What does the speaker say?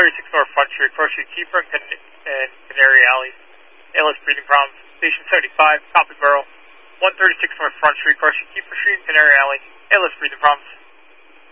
136 North Front Street, Cross Street Keeper, and Canary Alley. ALS breathing problems. Station 75, copy Burrow. 136 North Front Street, Cross Street Keeper Street, Canary Alley. ALS breathing problems.